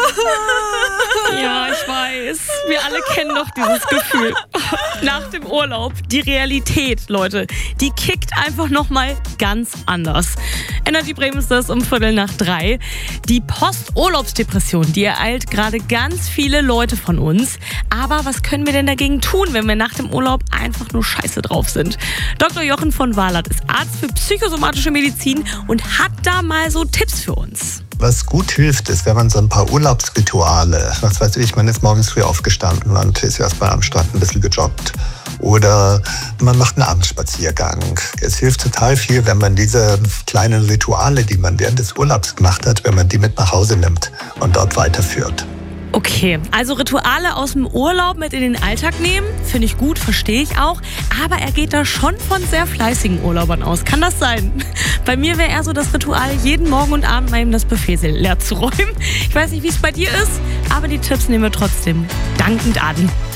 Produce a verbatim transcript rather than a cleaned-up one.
Ja, ich weiß. Wir alle kennen doch dieses Gefühl. Nach dem Urlaub, die Realität, Leute, die kickt einfach nochmal ganz anders. Energy Bremen ist das um Viertel nach drei. Die Post-Urlaubsdepression, die ereilt gerade ganz viele Leute von uns. Aber was können wir denn dagegen tun, wenn wir nach dem Urlaub einfach nur scheiße drauf sind? Doktor Jochen von Wahlert ist Arzt für psychosomatische Medizin und hat da mal so Tipps für uns. Was gut hilft, ist, wenn man so ein paar Urlaubsrituale, was weiß ich, man ist morgens früh aufgestanden und ist erstmal am Strand ein bisschen gejoggt. Oder man macht einen Abendspaziergang. Es hilft total viel, wenn man diese kleinen Rituale, die man während des Urlaubs gemacht hat, wenn man die mit nach Hause nimmt und dort weiterführt. Okay, also Rituale aus dem Urlaub mit in den Alltag nehmen, finde ich gut, verstehe ich auch. Aber er geht da schon von sehr fleißigen Urlaubern aus. Kann das sein? Bei mir wäre eher so das Ritual, jeden Morgen und Abend mal eben das Buffet leer zu räumen. Ich weiß nicht, wie es bei dir ist, aber die Tipps nehmen wir trotzdem dankend an.